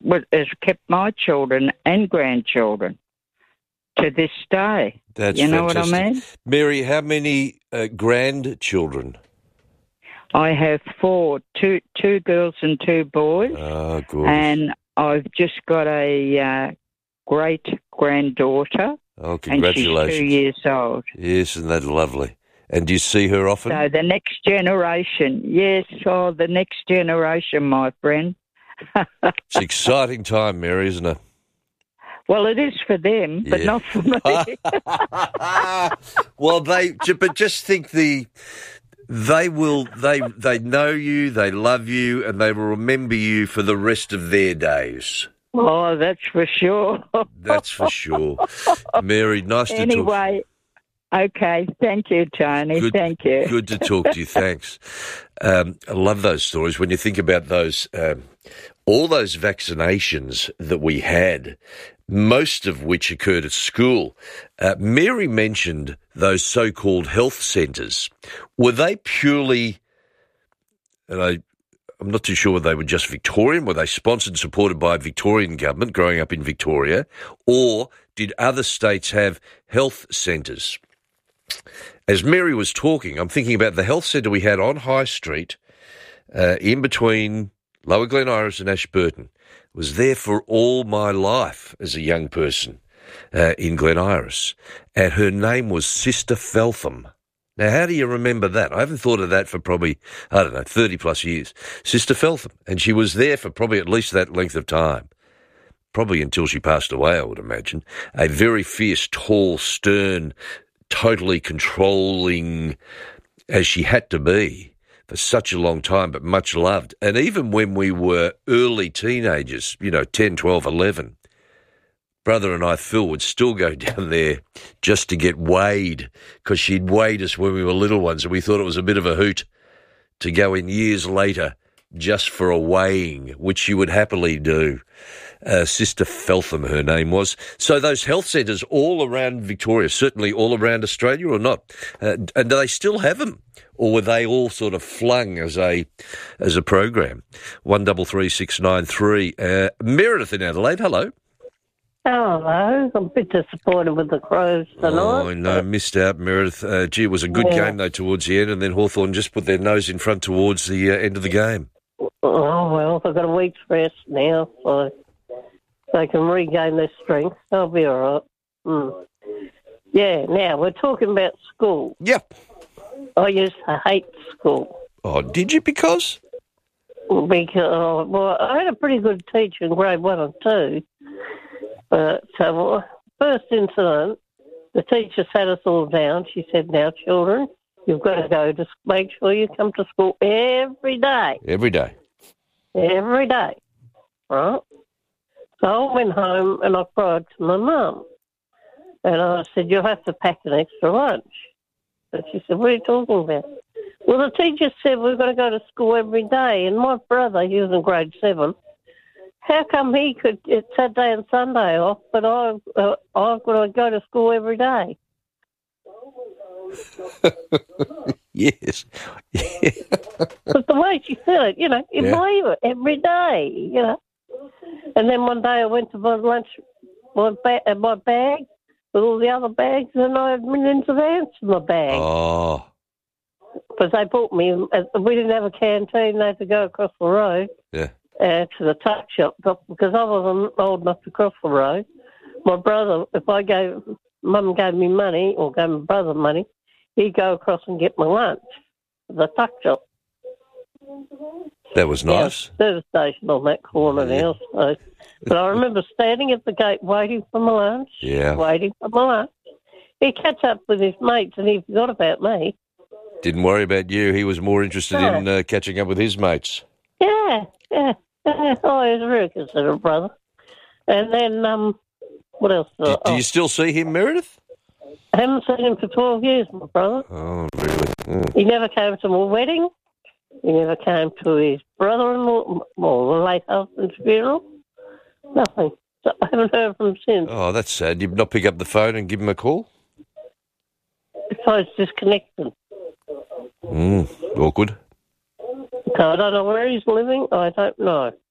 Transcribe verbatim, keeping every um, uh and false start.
has kept my children and grandchildren to this day. That's you know fantastic. what I mean? Mary, how many uh, grandchildren? I have four, two two girls and two boys. Oh, good. And I've just got a uh, great granddaughter. Oh, congratulations. And she's two years old. Yes, isn't that lovely? And do you see her often? So the next generation, yes, oh, the next generation, my friend. It's an exciting time, Mary, isn't it? Well, it is for them, but Yeah. not for me. Well, they, but just think the, they will, they, they know you, they love you, and they will remember you for the rest of their days. Oh, that's for sure. That's for sure. Mary, nice to talk. Anyway, okay, thank you, Tony. Good, thank you. Good to talk to you. Thanks. Um, I love those stories. When you think about those, um, all those vaccinations that we had, most of which occurred at school. Uh, Mary mentioned those so-called health centres. Were they purely, and I, I'm not too sure whether they were just Victorian, were they sponsored and supported by a Victorian government growing up in Victoria, or did other states have health centres? As Mary was talking, I'm thinking about the health centre we had on High Street, uh, in between Lower Glen Iris and Ashburton. Was there for all my life as a young person uh, in Glen Iris. And her name was Sister Feltham. Now, how do you remember that? I haven't thought of that for probably, I don't know, thirty plus years. Sister Feltham. And she was there for probably at least that length of time. Probably until she passed away, I would imagine. A very fierce, tall, stern, totally controlling, as she had to be, for such a long time, but much loved. And even when we were early teenagers, you know, ten, twelve, eleven, brother and I, Phil, would still go down there just to get weighed, because she'd weighed us when we were little ones, and we thought it was a bit of a hoot to go in years later just for a weighing, which she would happily do. Uh, Sister Feltham, her name was. So those health centres all around Victoria, certainly all around Australia, or not? Uh, and do they still have them? Or were they all sort of flung as a as a program? One double three six nine three. Uh, Meredith in Adelaide, hello. Hello. I'm a bit disappointed with the Crows tonight. Oh, no, missed out, Meredith. Uh, gee, it was a good Yeah. game, though, towards the end, and then Hawthorn just put their nose in front towards the uh, end of the game. Oh, well, I've got a week's rest now, so they can regain their strength. They'll be all right. Mm. Yeah, now, we're talking about school. Yep. I used to hate school. Oh, did you? Because? Because, well, I had a pretty good teacher in grade one and two. But uh, first incident, the teacher sat us all down. She said, now, children, you've got to go to make sure you come to school every day. Every day. Every day. Right? So I went home and I cried to my mum. And I said, you'll have to pack an extra lunch. And she said, what are you talking about? Well, the teacher said we've got to go to school every day. And my brother, he was in grade seven, how come he could get Saturday and Sunday off, but I, uh, I've got to go to school every day? Yes. But the way she said it, you know, you Yeah. believe it every day, you know. And then one day I went to my lunch, my, ba- uh, my bag with all the other bags, and I had millions of ants in my bag. Oh, Because they bought me, uh, we didn't have a canteen, they had to go across the road. yeah. Uh, to the tuck shop, but because I wasn't old enough to cross the road. My brother, if I gave, Mum gave me money, or gave my brother money, he'd go across and get my lunch at the tuck shop. That was nice. Yeah, service station on that corner Yeah. now. So. But I remember standing at the gate waiting for my lunch, Yeah. waiting for my lunch. He'd catch up with his mates and he forgot about me. Didn't worry about you. He was more interested No. in uh, catching up with his mates. Yeah, yeah. yeah. Oh, he was a very considerate brother. And then, um, what else? Do, do oh, you still see him, Meredith? I haven't seen him for twelve years, my brother. Oh, really? Mm. He never came to my wedding. He never came to his brother-in-law, or the late husband's funeral. Nothing. So I haven't heard from him since. Oh, that's sad. You'd not pick up the phone and give him a call? Besides disconnected. Mm, awkward. So I don't know where he's living. I don't know.